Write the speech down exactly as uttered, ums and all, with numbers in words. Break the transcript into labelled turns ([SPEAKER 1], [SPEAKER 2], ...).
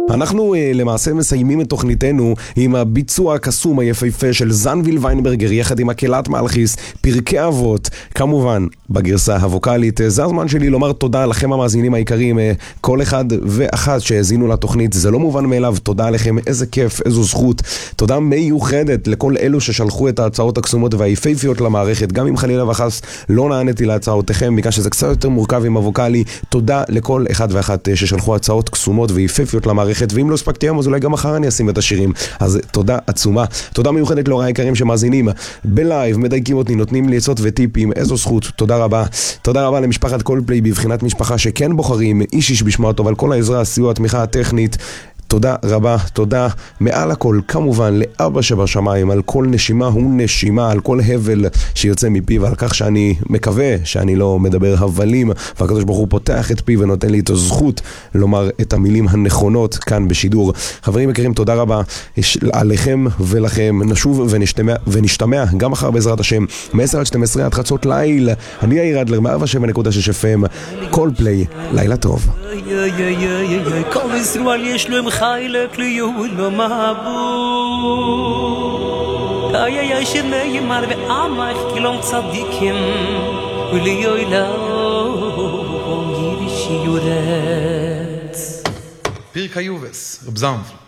[SPEAKER 1] אנחנו למעשה מסיימים את תוכניתנו עם הביצוע הקסום היפהפה של זנביל ויינברגר יחד עם הקהלת מלכיס, פרקי אבות, כמובן בגרסה הווקלית. זה הזמן שלי לומר תודה לכם המאזינים העיקריים, כל אחד ואחת שהזינו לתוכנית, זה לא מובן מאליו, תודה לכם, איזה כיף, איזו זכות. תודה מיוחדת לכל אלו ששלחו את ההצעות הקסומות והיפהפיות למערכת, גם אם חלילה וחס לא נעניתי להצעותיכם, בגלל שזה קצת יותר מורכב עם הווקלי. תודה לכל אחד ואחת ששלחו הצעות קסומות ויפהפיות למערכת, ואם לא הספקתי היום אז אולי גם מחר אני אשים את השירים, אז תודה עצומה. תודה מיוחדת להורי היקרים שמאזינים בלייב, מדייקים אותי, נותנים לי עצות וטיפים, איזו זכות, תודה רבה. תודה רבה למשפחת קולפליי, בבחינת משפחה שכן בוחרים איש איש בשמו הטוב, על כל העזרה, הסיוע, התמיכה הטכנית. תודה רבה, תודה מעל הכל כמובן לאבא שבשמיים, על כל נשימה הוא נשימה, על כל הבל שיוצא מפיו, על כך שאני מקווה שאני לא מדבר הבלים, והקדוש ברוך הוא פותח את פיו ונותן לי את הזכות לומר את המילים הנכונות כאן בשידור. חברים יקרים, תודה רבה עליכם ולכם. נשוב ונשתמע, ונשתמע גם מחר בעזרת השם מ-עשר עד שתים עשרה עד חצות ליל. אני יאיר אדלר מ-ארבע שבע נקודה שש אף אם, קולפליי, לילה טוב.
[SPEAKER 2] כל ישראל יש לו חילק ליולו מבוא איי איי שמי מר ועמך כלום צדיקים וליולה גירי שיורץ
[SPEAKER 3] פרק היובס, רב זנביל.